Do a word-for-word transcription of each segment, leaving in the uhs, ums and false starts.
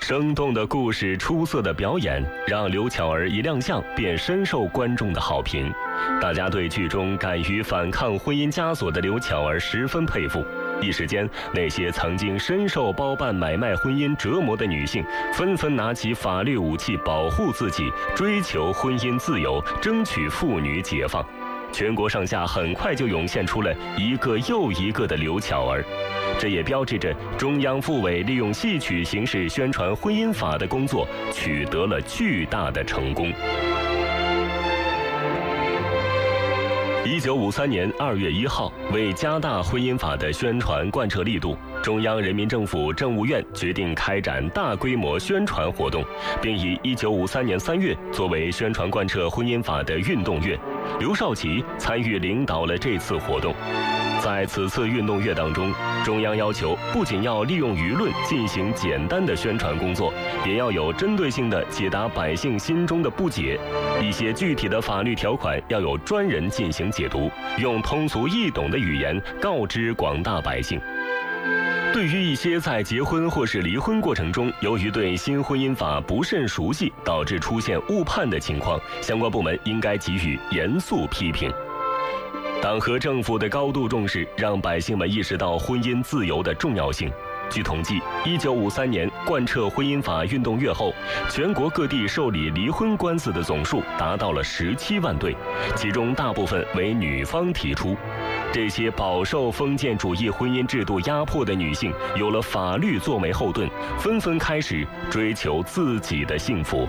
生动的故事、出色的表演，让刘巧儿一亮相便深受观众的好评。大家对剧中敢于反抗婚姻枷锁的刘巧儿十分佩服。一时间，那些曾经深受包办买卖婚姻折磨的女性，纷纷拿起法律武器保护自己，追求婚姻自由，争取妇女解放。全国上下很快就涌现出了一个又一个的刘巧儿，这也标志着中央妇委利用戏曲形式宣传婚姻法的工作取得了巨大的成功。一九五三年二月一号，为加大婚姻法的宣传贯彻力度，中央人民政府政务院决定开展大规模宣传活动，并以一九五三年三月作为宣传贯彻婚姻法的运动月。刘少奇参与领导了这次活动。在此次运动月当中，中央要求不仅要利用舆论进行简单的宣传工作，也要有针对性的解答百姓心中的不解。一些具体的法律条款要有专人进行解读，用通俗易懂的语言告知广大百姓。对于一些在结婚或是离婚过程中，由于对新婚姻法不甚熟悉，导致出现误判的情况，相关部门应该给予严肃批评。党和政府的高度重视，让百姓们意识到婚姻自由的重要性。据统计，一九五三年贯彻婚姻法运动月后，全国各地受理离婚官司的总数达到了十七万对，其中大部分为女方提出。这些饱受封建主义婚姻制度压迫的女性，有了法律作为后盾，纷纷开始追求自己的幸福。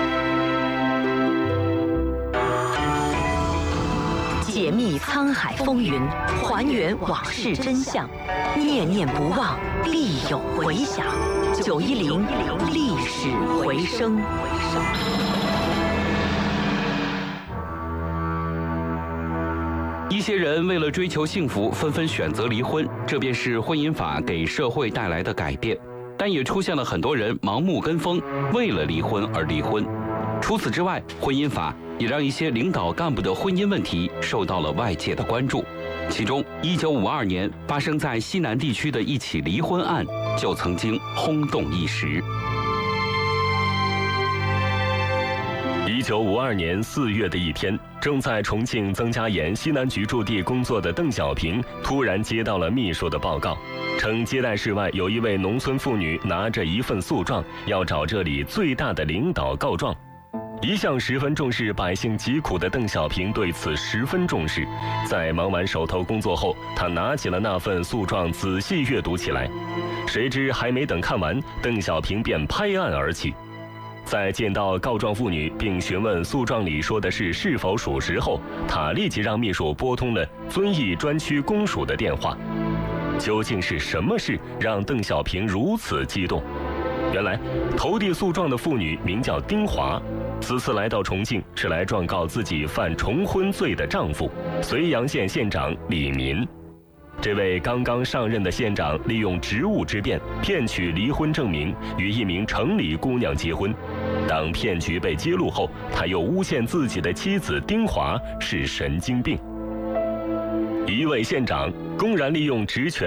解密沧海风云，还原往事真相，念念不忘，必有回响。九一零历史回声。 一些人为了追求幸福，纷纷选择离婚，这便是婚姻法给社会带来的改变。但也出现了很多人盲目跟风，为了离婚而离婚。除此之外，婚姻法也让一些领导干部的婚姻问题受到了外界的关注。其中，一九五二年发生在西南地区的一起离婚案，就曾经轰动一时。 一九五二年四月的一天，正在重庆曾家岩西南局驻地工作的邓小平突然接到了秘书的报告，称接待室外有一位农村妇女拿着一份诉状，要找这里最大的领导告状。一向十分重视百姓疾苦的邓小平对此十分重视，在忙完手头工作后，他拿起了那份诉状仔细阅读起来。谁知还没等看完，邓小平便拍案而起。在见到告状妇女并询问诉状里说的是是否属实后，他立即让秘书拨通了遵义专区公署的电话。究竟是什么事让邓小平如此激动？原来，投递诉状的妇女名叫丁华，此次来到重庆是来状告自己犯重婚罪的丈夫绥阳县县长李民。这位刚刚上任的县长利用职务之便骗取离婚证明，与一名城里姑娘结婚。当骗局被揭露后，他又诬陷自己的妻子丁华是神经病。一位县长公然利用职权